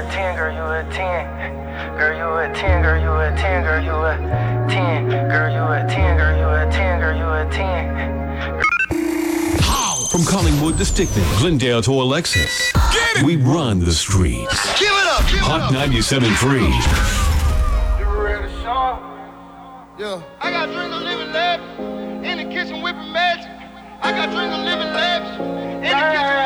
10, girl, you a 10. Girl, you a 10, girl, you a 10, girl, you a 10. Girl, you a 10, girl, you a 10, girl, you a 10. From Collingwood to Stickney, Glendale to Alexis, we run the streets. Give it up! Hot 97.3. You ready, Sean? Yeah. I got drink of living lavish in the kitchen whipping magic. I got drink of living lavish in the kitchen.